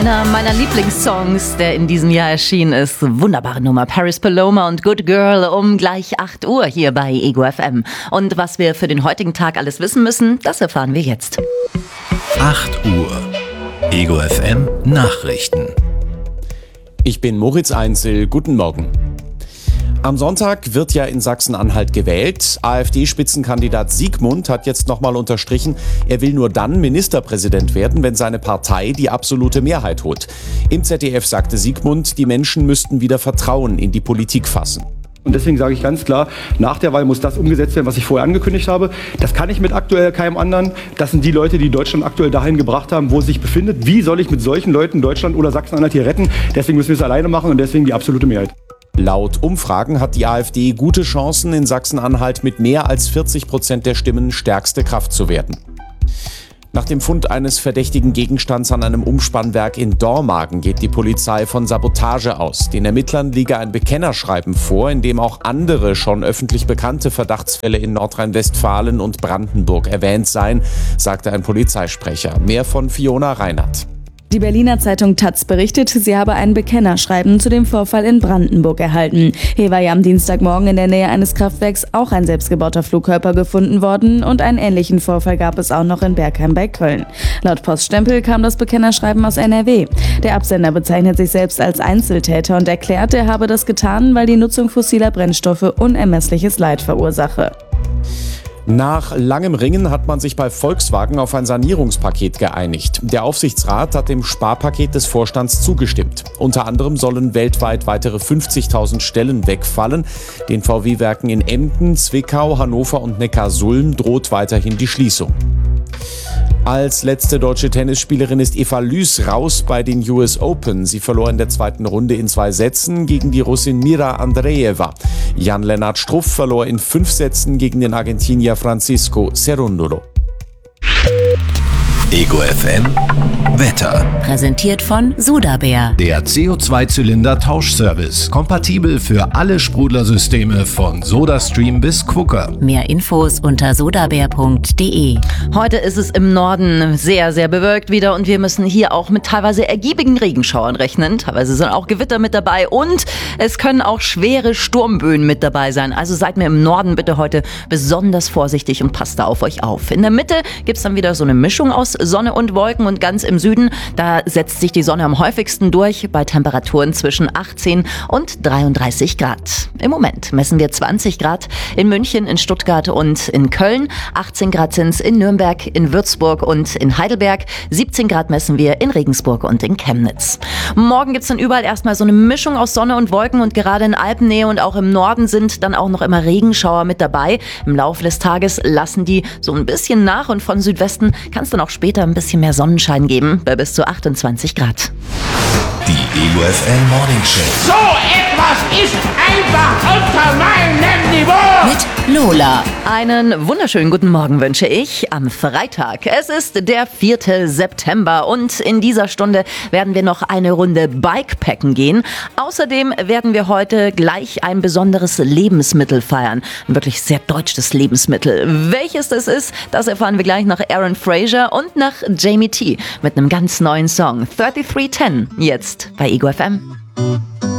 Einer meiner Lieblingssongs, der in diesem Jahr erschienen ist. Wunderbare Nummer. Paris Paloma und Good Girl um gleich 8 Uhr hier bei Ego FM. Und was wir für den heutigen Tag alles wissen müssen, das erfahren wir jetzt. 8 Uhr. Ego FM Nachrichten. Ich bin Moritz Einzel. Guten Morgen. Am Sonntag wird ja in Sachsen-Anhalt gewählt. AfD-Spitzenkandidat Siegmund hat jetzt nochmal unterstrichen, er will nur dann Ministerpräsident werden, wenn seine Partei die absolute Mehrheit holt. Im ZDF sagte Siegmund, die Menschen müssten wieder Vertrauen in die Politik fassen. Und deswegen sage ich ganz klar, nach der Wahl muss das umgesetzt werden, was ich vorher angekündigt habe. Das kann ich mit aktuell keinem anderen. Das sind die Leute, die Deutschland aktuell dahin gebracht haben, wo es sich befindet. Wie soll ich mit solchen Leuten Deutschland oder Sachsen-Anhalt hier retten? Deswegen müssen wir es alleine machen und deswegen die absolute Mehrheit. Laut Umfragen hat die AfD gute Chancen, in Sachsen-Anhalt mit mehr als 40% der Stimmen stärkste Kraft zu werden. Nach dem Fund eines verdächtigen Gegenstands an einem Umspannwerk in Dormagen geht die Polizei von Sabotage aus. Den Ermittlern liege ein Bekennerschreiben vor, in dem auch andere schon öffentlich bekannte Verdachtsfälle in Nordrhein-Westfalen und Brandenburg erwähnt seien, sagte ein Polizeisprecher. Mehr von Fiona Reinhardt. Die Berliner Zeitung taz berichtet, sie habe ein Bekennerschreiben zu dem Vorfall in Brandenburg erhalten. Hier war ja am Dienstagmorgen in der Nähe eines Kraftwerks auch ein selbstgebauter Flugkörper gefunden worden und einen ähnlichen Vorfall gab es auch noch in Bergheim bei Köln. Laut Poststempel kam das Bekennerschreiben aus NRW. Der Absender bezeichnet sich selbst als Einzeltäter und erklärt, er habe das getan, weil die Nutzung fossiler Brennstoffe unermessliches Leid verursache. Nach langem Ringen hat man sich bei Volkswagen auf ein Sanierungspaket geeinigt. Der Aufsichtsrat hat dem Sparpaket des Vorstands zugestimmt. Unter anderem sollen weltweit weitere 50.000 Stellen wegfallen. Den VW-Werken in Emden, Zwickau, Hannover und Neckarsulm droht weiterhin die Schließung. Als letzte deutsche Tennisspielerin ist Eva Lüß raus bei den US Open. Sie verlor in der zweiten Runde in 2 Sätzen gegen die Russin Mira Andreeva. Jan-Lennart Struff verlor in 5 Sätzen gegen den Argentinier Francisco Cerundolo. Ego FM Wetter. Präsentiert von Sudabär. Der CO2-Zylinder-Tauschservice. Kompatibel für alle Sprudlersysteme von SodaStream bis Quooker. Mehr Infos unter sodabär.de. Heute ist es im Norden sehr, sehr bewölkt wieder und wir müssen hier auch mit teilweise ergiebigen Regenschauern rechnen. Teilweise sind auch Gewitter mit dabei und es können auch schwere Sturmböen mit dabei sein. Also seid mir im Norden bitte heute besonders vorsichtig und passt da auf euch auf. In der Mitte gibt's dann wieder so eine Mischung aus Sonne und Wolken und ganz im Süden, da setzt sich die Sonne am häufigsten durch bei Temperaturen zwischen 18 und 33 Grad. Im Moment messen wir 20 Grad in München, in Stuttgart und in Köln. 18 Grad sind's in Nürnberg, in Würzburg und in Heidelberg. 17 Grad messen wir in Regensburg und in Chemnitz. Morgen gibt's dann überall erstmal so eine Mischung aus Sonne und Wolken und gerade in Alpennähe und auch im Norden sind dann auch noch immer Regenschauer mit dabei. Im Laufe des Tages lassen die so ein bisschen nach und von Südwesten kann es dann auch später ein bisschen mehr Sonnenschein geben, bei bis zu 28 Grad. Die Ego FM Morning Show. So etwas ist einfach unter meinem Niveau. Mit Lola. Einen wunderschönen guten Morgen wünsche ich am Freitag. Es ist der 4. September und in dieser Stunde werden wir noch eine Runde Bikepacken gehen. Außerdem werden wir heute gleich ein besonderes Lebensmittel feiern. Ein wirklich sehr deutsches Lebensmittel. Welches das ist, das erfahren wir gleich nach Aaron Fraser und nach Jamie T. mit einem ganz neuen Song 3310. Jetzt bei Ego FM.